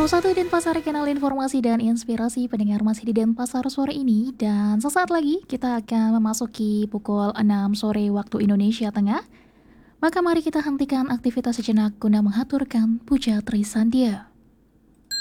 101 Denpasar, kanal informasi dan inspirasi pendengar masih di Denpasar sore ini. Dan sesaat lagi kita akan memasuki pukul 6 sore waktu Indonesia Tengah. Maka mari kita hentikan aktivitas sejenak guna mengaturkan puja Trisandia.